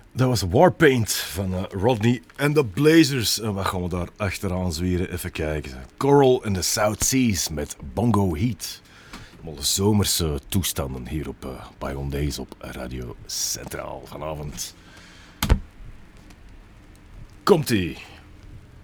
Dat was Warpaint van Rodney en de Blazers. En wat gaan we daar achteraan zwieren? Even kijken. Coral in the South Seas met Bongo Heat. Allemaal zomerse toestanden hier op By Days op Radio Centraal vanavond. Komt-ie.